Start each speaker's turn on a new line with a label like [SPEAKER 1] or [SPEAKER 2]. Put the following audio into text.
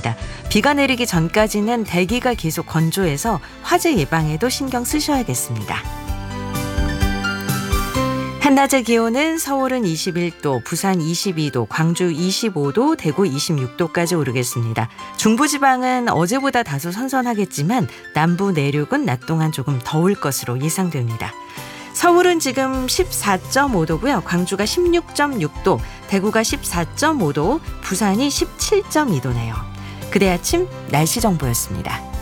[SPEAKER 1] 있습니다. 비가 내리기 전까지는 대기가 계속 건조해서 화재 예방에도 신경 쓰셔야겠습니다. 한낮의 기온은 서울은 21도, 부산 22도, 광주 25도, 대구 26도까지 오르겠습니다. 중부지방은 어제보다 다소 선선하겠지만 남부 내륙은 낮 동안 조금 더울 것으로 예상됩니다. 서울은 지금 14.5도고요. 광주가 16.6도, 대구가 14.5도, 부산이 17.2도네요. 그대 아침 날씨 정보였습니다.